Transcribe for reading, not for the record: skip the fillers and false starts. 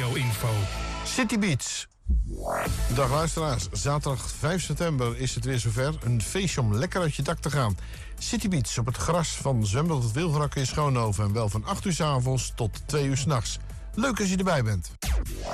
Meteoinfo. City Beach. Dag luisteraars, zaterdag 5 september is het weer zover. Een feestje om lekker uit je dak te gaan. City Beach op het gras van zwembad het Wilgenrakke in Schoonhoven. En wel van 8 uur 's avonds tot 2 uur 's nachts. Leuk als je erbij bent.